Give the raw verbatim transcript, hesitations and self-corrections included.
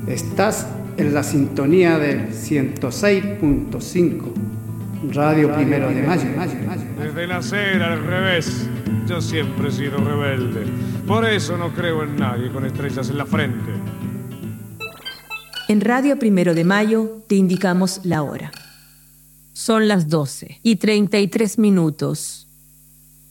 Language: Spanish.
Estás en la sintonía del ciento seis punto cinco, Radio Primero de Mayo. Desde nacer al revés, yo siempre he sido rebelde. Por eso no creo en nadie con estrellas en la frente. En Radio Primero de Mayo te indicamos la hora. Son las doce y treinta y tres minutos.